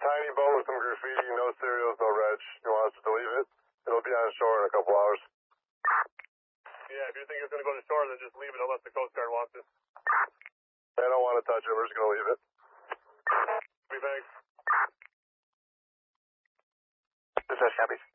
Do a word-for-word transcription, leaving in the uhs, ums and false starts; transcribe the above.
tiny boat with some graffiti, no serials, no reg. You want us to leave it? It'll be on shore in a couple hours. Yeah, if you think it's going to go to shore, then just leave it unless the Coast Guard wants it. They don't want to touch it. We're just going to leave it. Thanks. This is Shabby.